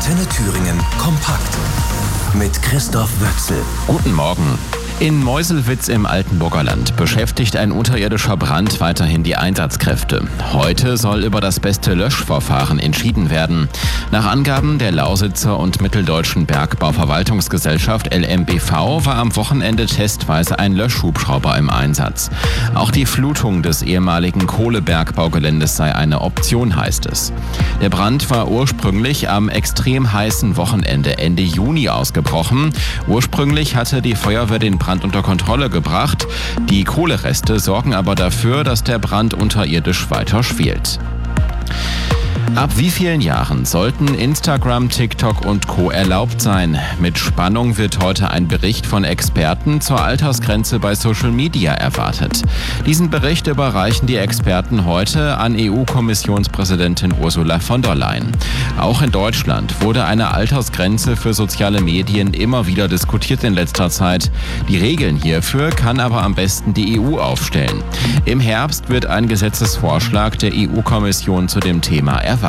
Antenne Thüringen kompakt mit Christoph Wöchsel. Guten Morgen. In Meuselwitz im Altenburger Land beschäftigt ein unterirdischer Brand weiterhin die Einsatzkräfte. Heute soll über das beste Löschverfahren entschieden werden. Nach Angaben der Lausitzer und Mitteldeutschen Bergbauverwaltungsgesellschaft LMBV war am Wochenende testweise ein Löschhubschrauber im Einsatz. Auch die Flutung des ehemaligen Kohlebergbaugeländes sei eine Option, heißt es. Der Brand war ursprünglich am extrem heißen Wochenende Ende Juni ausgebrochen. Ursprünglich hatte die Feuerwehr den Brand unter Kontrolle gebracht. Die Kohlereste sorgen aber dafür, dass der Brand unterirdisch weiter schwelt. Ab wie vielen Jahren sollten Instagram, TikTok und Co. erlaubt sein? Mit Spannung wird heute ein Bericht von Experten zur Altersgrenze bei Social Media erwartet. Diesen Bericht überreichen die Experten heute an EU-Kommissionspräsidentin Ursula von der Leyen. Auch in Deutschland wurde eine Altersgrenze für soziale Medien immer wieder diskutiert in letzter Zeit. Die Regeln hierfür kann aber am besten die EU aufstellen. Im Herbst wird ein Gesetzesvorschlag der EU-Kommission zu dem Thema erwartet.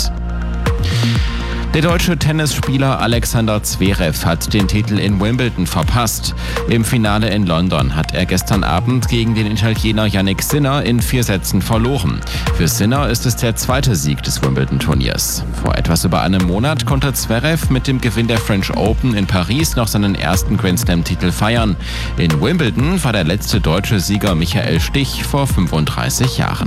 Der deutsche Tennisspieler Alexander Zverev hat den Titel in Wimbledon verpasst. Im Finale in London hat er gestern Abend gegen den Italiener Jannik Sinner in 4 Sätzen verloren. Für Sinner ist es der zweite Sieg des Wimbledon-Turniers. Vor etwas über einem Monat konnte Zverev mit dem Gewinn der French Open in Paris noch seinen ersten Grand Slam-Titel feiern. In Wimbledon war der letzte deutsche Sieger Michael Stich vor 35 Jahren.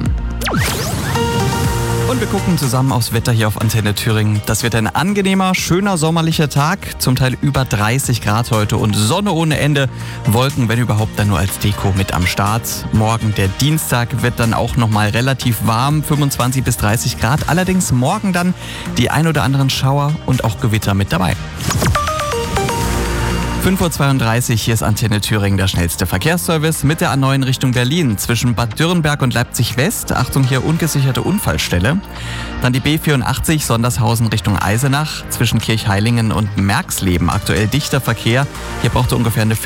Und wir gucken zusammen aufs Wetter hier auf Antenne Thüringen. Das wird ein angenehmer, schöner sommerlicher Tag. Zum Teil über 30 Grad heute und Sonne ohne Ende. Wolken, wenn überhaupt, dann nur als Deko mit am Start. Morgen, der Dienstag, wird dann auch nochmal relativ warm. 25 bis 30 Grad. Allerdings morgen dann die ein oder anderen Schauer und auch Gewitter mit dabei. 5.32 Uhr, hier ist Antenne Thüringen, der schnellste Verkehrsservice mit der A9 Richtung Berlin zwischen Bad Dürrenberg und Leipzig West. Achtung, hier ungesicherte Unfallstelle. Dann die B84 Sondershausen Richtung Eisenach zwischen Kirchheilingen und Merxleben. Aktuell dichter Verkehr. Hier braucht ihr ungefähr eine